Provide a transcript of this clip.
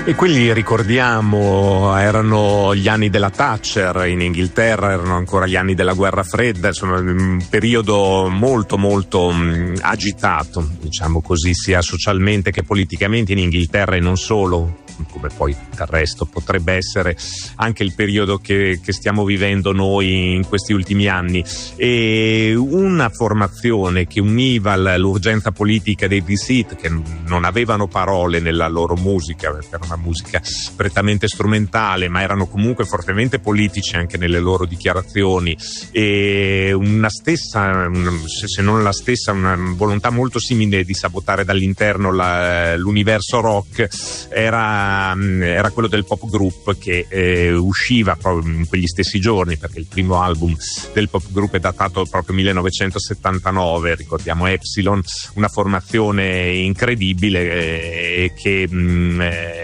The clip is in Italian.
E quelli, ricordiamo, erano gli anni della Thatcher in Inghilterra, erano ancora gli anni della guerra fredda, insomma un periodo molto molto agitato, diciamo così, sia socialmente che politicamente in Inghilterra e non solo, come poi del resto potrebbe essere anche il periodo che stiamo vivendo noi in questi ultimi anni. E una formazione che univa l'urgenza politica dei Deceit, che non avevano parole nella loro musica, perché era una musica prettamente strumentale, ma erano comunque fortemente politici anche nelle loro dichiarazioni, e una stessa, se non la stessa, una volontà molto simile di sabotare dall'interno l'universo rock era quello del pop group, che usciva proprio in quegli stessi giorni, perché il primo album del pop group è datato proprio 1979, ricordiamo Epsilon, una formazione incredibile che